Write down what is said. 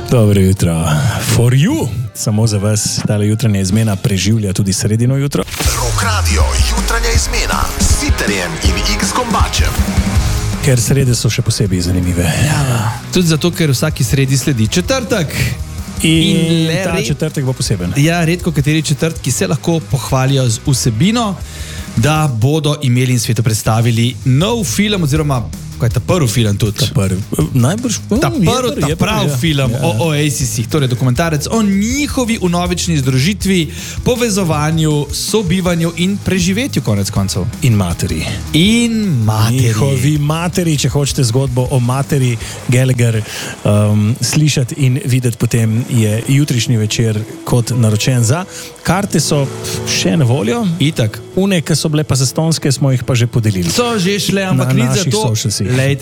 Dobro jutro. For you. Samo za vas tale jutranja izmena preživlja tudi sredino jutro. Rock Radio, jutranja izmena s Siterjem in X-Gombačem. Ker srede so še posebej zanimive. Ja, tudi zato, ker vsaki sredi sledi četrtek. In ta četrtek bo poseben. Ja, redko kateri četrtki se lahko pohvalijo z vsebino, da bodo imeli in svetu predstavili nov film, oziroma kaj je ta prvi film tudi? Ta pravi film o Oasisih, torej dokumentarec o njihovi vnovični združitvi, povezovanju, sobivanju in preživetju konec koncev. In materi. Njihovi materi, če hočete zgodbo o materi Gallagher slišati in videti, potem je jutrišnji večer kot naročen za. Karte so še na voljo. Itak. Une, ki so bile pa zastonske, smo jih pa že podelili. So že šle, ampak ni za to.